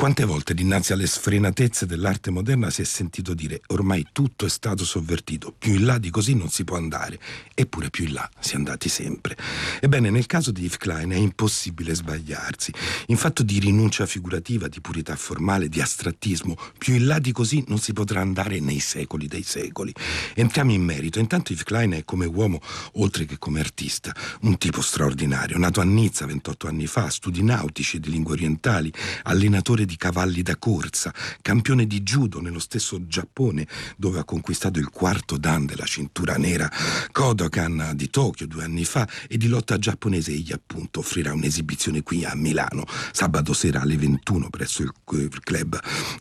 Quante volte dinanzi alle sfrenatezze dell'arte moderna si è sentito dire ormai tutto è stato sovvertito, più in là di così non si può andare, eppure più in là si è andati sempre. Ebbene, nel caso di Yves Klein è impossibile sbagliarsi. In fatto di rinuncia figurativa, di purità formale, di astrattismo, più in là di così non si potrà andare nei secoli dei secoli. Entriamo in merito. Intanto Yves Klein è come uomo, oltre che come artista, un tipo straordinario, nato a Nizza 28 anni fa, studi nautici e di lingue orientali, allenatore di cavalli da corsa, campione di judo nello stesso Giappone dove ha conquistato il quarto dan della cintura nera, Kodokan di Tokyo 2 anni fa, e di lotta giapponese egli appunto offrirà un'esibizione qui a Milano sabato sera alle 21 presso il club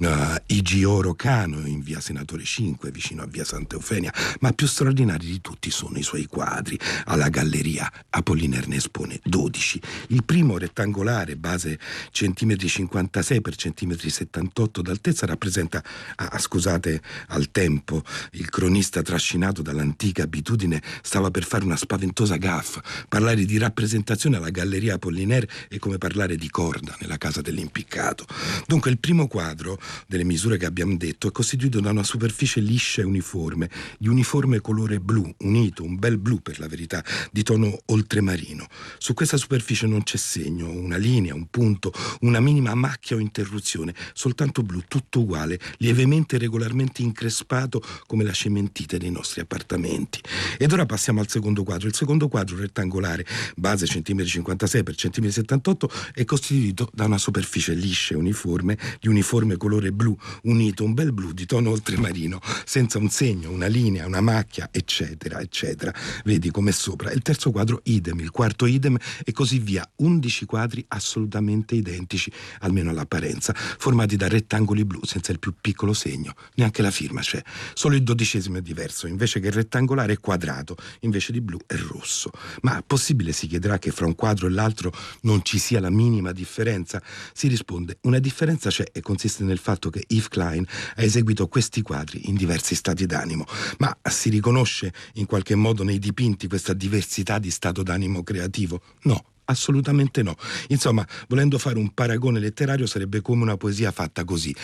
Ijioro Kano in via Senatore 5 vicino a via Santa Eufemia. Ma più straordinari di tutti sono i suoi quadri. Alla galleria Apollinaire ne espone 12. Il primo, rettangolare, base centimetri 56 per centimetri 78 d'altezza, rappresenta, scusate al tempo, il cronista trascinato dall'antica abitudine stava per fare una spaventosa gaffe. Parlare di rappresentazione alla galleria Apollinaire è come parlare di corda nella casa dell'impiccato. Dunque il primo quadro, delle misure che abbiamo detto, è costituito da una superficie liscia e uniforme, di uniforme colore blu, unito, un bel blu per la verità, di tono oltremarino. Su questa superficie non c'è segno, una linea, un punto, una minima macchia o interruzione, soltanto blu, tutto uguale, lievemente e regolarmente increspato come la cementite dei nostri appartamenti. Ed ora passiamo al secondo quadro. Il secondo quadro, rettangolare, base centimetri 56 per centimetri 78, è costituito da una superficie liscia e uniforme, di uniforme colore blu, unito, un bel blu di tono oltremarino, senza un segno, una linea, una macchia, eccetera, eccetera. Vedi come sopra. Il terzo quadro idem, il quarto idem, e così via. 11 quadri assolutamente identici, almeno all'apparenza, formati da rettangoli blu senza il più piccolo segno, neanche la firma c'è. Solo il 12° è diverso, invece che rettangolare è quadrato, invece di blu è rosso. Ma possibile, si chiederà, che fra un quadro e l'altro non ci sia la minima differenza? Si risponde, una differenza c'è e consiste nel fatto che Yves Klein ha eseguito questi quadri in diversi stati d'animo. Ma si riconosce in qualche modo nei dipinti questa diversità di stato d'animo creativo? No. Assolutamente no. Insomma, volendo fare un paragone letterario, sarebbe come una poesia fatta così,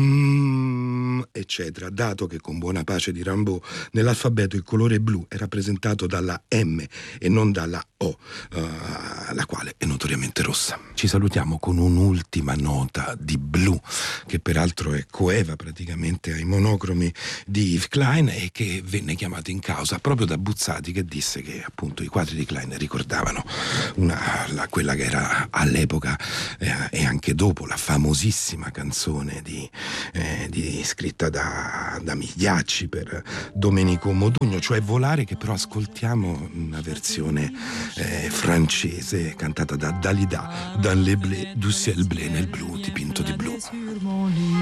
eccetera, dato che, con buona pace di Rimbaud, nell'alfabeto il colore blu è rappresentato dalla M e non dalla O, la quale è notoriamente rossa. Ci salutiamo con un'ultima nota di blu, che peraltro è coeva praticamente ai monocromi di Yves Klein e che venne chiamato in causa proprio da Buzzati, che disse che appunto i quadri di Klein ricordavano quella che era all'epoca e anche dopo la famosissima canzone scritta da Migliacci per Domenico Modugno, cioè Volare, che però ascoltiamo una versione francese cantata da Dalida, dans le blé du ciel bleu, nel blu dipinto di blu.